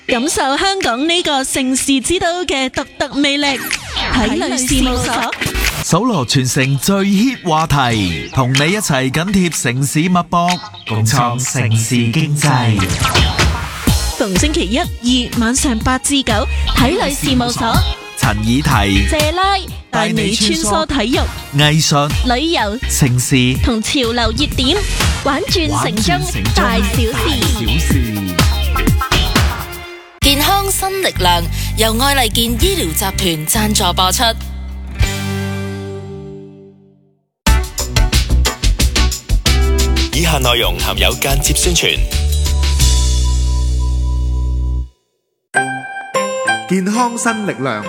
感受香港呢個城市之都嘅獨特魅力，體類事務所搜羅全城最 hit 話題，同你一齊緊貼城市脈搏，共創城市經濟。 逢星期一、二晚上8至9，體類事務所陳以提、 謝拉帶你穿梭體育、 藝術、 旅遊、 城市同潮流熱點，玩轉城中大小事。 健康新力量由愛麗健醫療集團贊助播出。 以下內容含有間接宣傳。 健康新力量。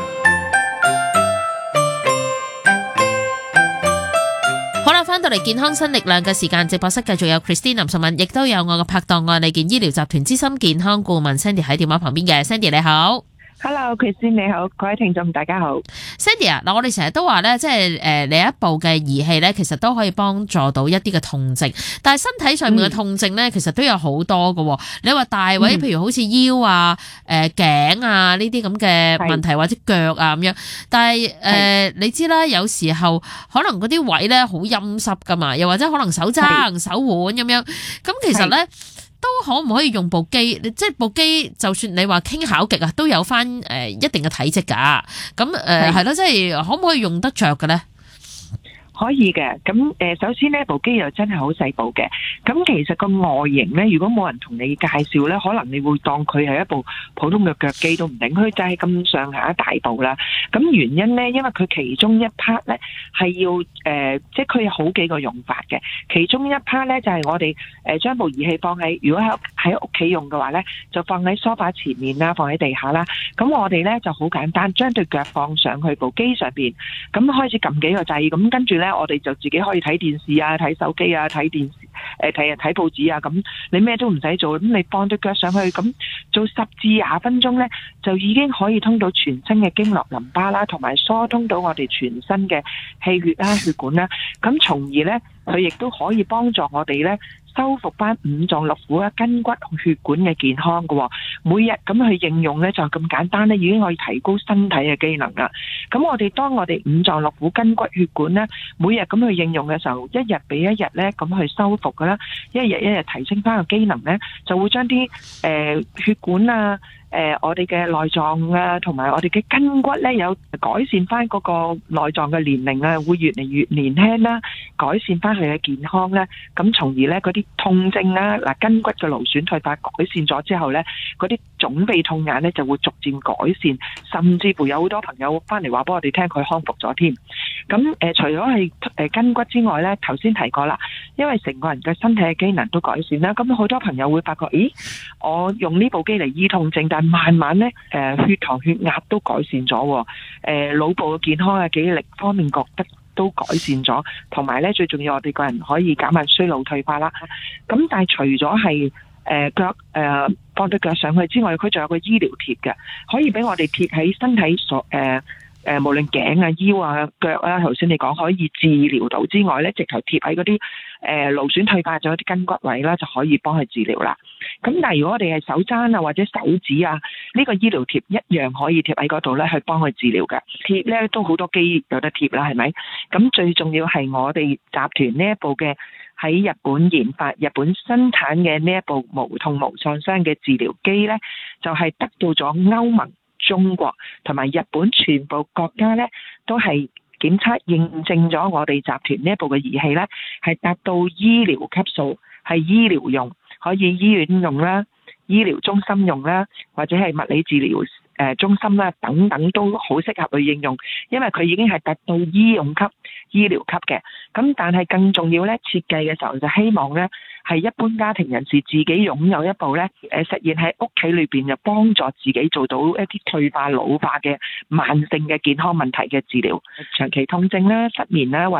翻到嚟健康新力量嘅時間，直播室繼續有 Christine 林淑敏，亦都有我嘅拍檔愛麗健醫療集團資深健康顧問 Sandy 喺電話旁邊嘅。 Sandy 你好。 Hello， Christine 你好，各位聽眾大家好。 Sandy 啊，嗱我哋成日都話咧，即係你一部嘅儀器咧，其實都可以幫助到一啲嘅痛症，但係身體上面嘅痛症咧，其實都有好多㗎。你話大位，譬如好似腰啊、頸啊呢啲咁嘅問題，或者腳啊咁樣，但係你知啦，有時候可能嗰啲位咧好陰濕噶嘛，又或者可能手踭、手腕咁樣，咁其實咧。都可唔可以用部機？即係部機，就算你話傾巧極啊，都有翻一定嘅體積㗎。咁係咯，即係可唔可以用得着嘅咧？ 可以嘅，咁首先呢部機又真係好細部嘅，咁其實個外形呢，如果冇人同你介紹呢，可能你會當佢係一部普通嘅腳機都唔定，佢就係咁上下大部啦。咁原因呢，因為佢其中一 part 呢係要即係佢有好幾個用法嘅，其中一 part 呢就係我哋將部儀器放喺，如果喺屋企用嘅話呢，就放喺梳化前面啦，放喺地下啦。咁我哋呢就好簡單，將對腳放上去部機上邊，咁開始撳幾個掣，咁跟住呢。我哋就自己可以睇電視啊、睇手機啊、睇電視睇報紙啊，咁你咩都唔使做，咁你放對腳上去，咁做10至20分鐘呢，就已經可以通到全身嘅經絡淋巴啦，同埋疏通到我哋全身嘅氣血啦、血管啦，咁從而呢，佢亦都可以幫助我哋呢。修復翻五臟六腑啊、筋骨血管嘅健康嘅，每日咁去應用呢，就咁簡單呢，已經可以提高身體嘅機能啦。咁當我哋五臟六腑、筋骨血管呢，每日咁去應用嘅時候，一日比一日呢咁去修復噶啦，一日提升翻個機能呢，就會將啲血管啊。我哋嘅內臟啊，同埋我哋嘅筋骨呢，有改善翻嗰個內臟嘅年齡啊，會越嚟越年輕啦，改善翻佢嘅健康呢。咁從而呢，嗰啲痛症啦，筋骨嘅勞損退化改善咗之後呢，嗰啲腫痹痛眼呢就會逐漸改善，甚至乎有好多朋友翻嚟話俾我哋聽佢康復咗添。咁除咗係筋骨之外呢，頭先提過啦，因為成個人嘅身體嘅機能都改善啦，咁好多朋友會發覺，咦，我用呢部機嚟醫痛症，但慢慢咧，血糖血壓都改善咗，腦部嘅健康啊、記憶力方面覺得都改善咗，同埋咧最重要，我哋個人可以減慢衰老退化啦。咁但係除咗係腳放對腳上去之外，佢仲有個醫療貼嘅，可以俾我哋貼喺身體無論頸啊、腰啊、腳啊，頭先你講可以治療到之外咧，直頭貼喺嗰啲勞損退化咗啲筋骨位啦，就可以幫佢治療啦。咁但係如果我哋係手踭啊或者手指啊，呢個醫療貼一樣可以貼喺嗰度咧，去幫佢治療嘅。貼咧都好多機有得貼啦，係咪？咁最重要係我哋集團呢一部嘅喺日本研發、日本生產嘅呢一部無痛無創傷嘅治療機咧，就係得到咗歐盟、中國同埋日本全部國家咧，都係檢測認證咗我哋集團呢一部嘅儀器咧，係達到醫療級數，係醫療用，可以醫院用啦、醫療中心用啦，或者係物理治療中心啦等等，都好適合去應用，因為佢已經係達到醫用級、醫療級嘅。咁但係更重要咧，設計嘅時候就希望咧，係一般家庭人士自己擁有一部咧，實現喺屋企裏邊就幫助自己做到一啲退化老化嘅慢性嘅健康問題嘅治療，長期痛症啦、失眠啦，或